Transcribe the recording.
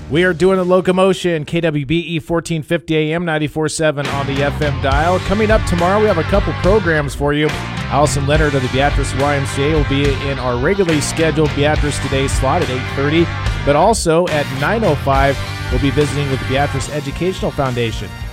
We are doing the locomotion, KWBE 1450 AM, 94.7 on the FM dial. Coming up tomorrow, we have a couple programs for you. Allison Leonard of the Beatrice YMCA will be in our regularly scheduled Beatrice Today slot at 8:30, but also at 9:05, we'll be visiting with the Beatrice Educational Foundation.